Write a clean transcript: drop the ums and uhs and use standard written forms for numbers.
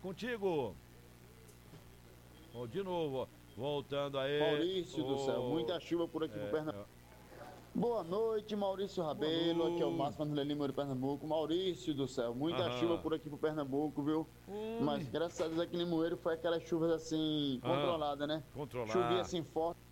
contigo. Ó, de novo, ó, voltando aí. Maurício do céu, muita chuva por aqui pro Pernambuco. Boa noite, Maurício Rabelo, aqui é o Márcio Vanderlei Lima de Pernambuco. Maurício do céu, muita chuva por aqui pro Pernambuco, viu? Mas graças a Deus aqui em Limoeiro foi aquelas chuvas assim, controladas, né? Controlada. Chovia assim forte.